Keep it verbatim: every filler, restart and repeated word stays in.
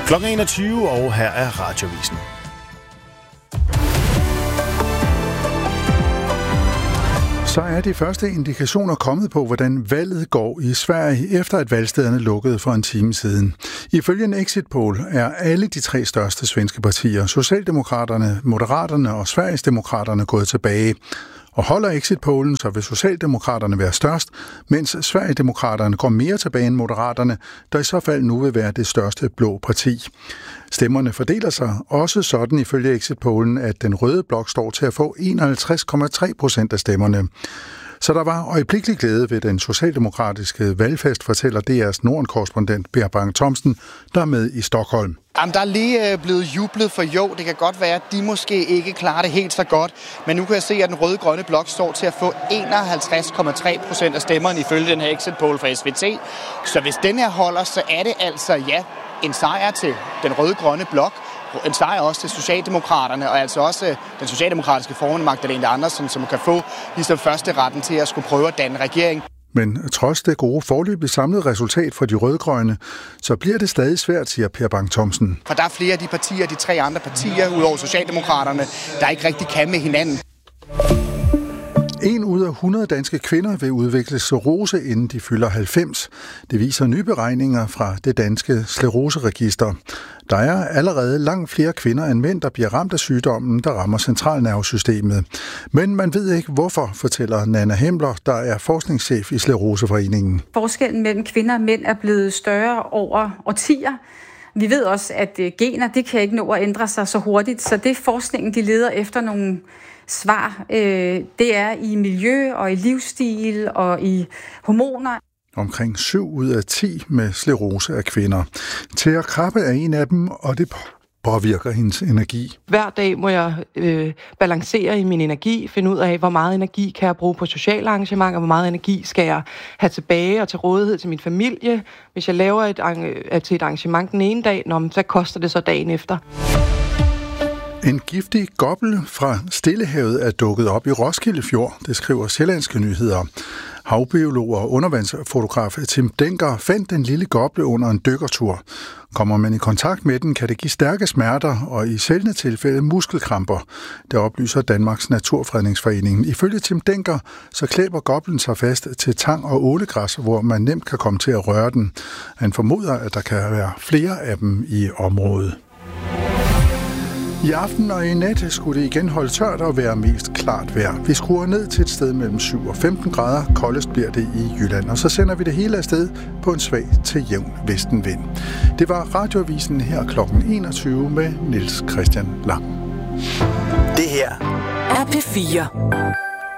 Klokken enogtyve, og her er Radiovisen. Så er de første indikationer kommet på, hvordan valget går i Sverige, efter at valgstederne lukkede for en time siden. Ifølge en exit poll er alle de tre største svenske partier, Socialdemokraterne, Moderaterne og Sverigesdemokraterne, gået tilbage. Og holder exit-pollen, så vil Socialdemokraterne være størst, mens Sverigedemokraterne går mere tilbage end Moderaterne, der i så fald nu vil være det største blå parti. Stemmerne fordeler sig også sådan ifølge exit-pollen, at den røde blok står til at få enoghalvtreds komma tre procent af stemmerne. Så der var øjeblikkelig glæde ved den socialdemokratiske valgfest, fortæller D R's Norden-korrespondent Per Bang-Thomsen, der er med i Stockholm. Jamen, der er lige blevet jublet, for jo, det kan godt være, at de måske ikke klarer det helt så godt. Men nu kan jeg se, at den røde-grønne blok står til at få enoghalvtreds komma tre procent af stemmerne ifølge den her exit poll fra S V T. Så hvis den her holder, så er det altså, ja, en sejr til den røde-grønne blok. En sejr også til Socialdemokraterne, og altså også den socialdemokratiske formand Magdalena Andersson, som kan få ligesom første retten til at skulle prøve at danne regering. Men trods det gode forløbige samlede resultat for de rødgrønne, så bliver det stadig svært, siger Per Bang-Thomsen. For der er flere af de partier, de tre andre partier, udover Socialdemokraterne, der ikke rigtig kan med hinanden. En ud af hundrede danske kvinder vil udvikle sklerose, inden de fylder halvfems. Det viser nye beregninger fra det danske skleroseregister. Der er allerede langt flere kvinder end mænd, der bliver ramt af sygdommen, der rammer centralnervesystemet. Men man ved ikke hvorfor, fortæller Nanna Hemler, der er forskningschef i Skleroseforeningen. Forskellen mellem kvinder og mænd er blevet større over årtier. Vi ved også, at gener det kan ikke nå at ændre sig så hurtigt, så det forskningen de leder efter nogle svar, øh, det er i miljø og i livsstil og i hormoner. Omkring syv ud af ti med sklerose er kvinder. Thea Krabbe er en af dem, og det påvirker hendes energi. Hver dag må jeg øh, balancere i min energi, finde ud af, hvor meget energi kan jeg bruge på sociale arrangementer, hvor meget energi skal jeg have tilbage og til rådighed til min familie. Hvis jeg laver et, øh, til et arrangement den ene dag, nå, hvad koster det så dagen efter? En giftig gobbel fra Stillehavet er dukket op i Roskilde Fjord, det skriver Sjællandske Nyheder. Havbiolog og undervandsfotograf Tim Denker fandt den lille gobble under en dykkertur. Kommer man i kontakt med den, kan det give stærke smerter og i sjældne tilfælde muskelkramper. Det oplyser Danmarks Naturfredningsforening. Ifølge Tim Denker, så klæber goblen sig fast til tang og ålegræs, hvor man nemt kan komme til at røre den. Han formoder, at der kan være flere af dem i området. I aften og i nat skulle det igen holde tørt og være mest klart vejr. Vi skruer ned til et sted mellem syv og femten grader. Koldest bliver det i Jylland, og så sender vi det hele afsted på en svag til jævn vestenvind. Det var Radioavisen her klokken enogtyve med Niels Christian Lang. Det her er P fire.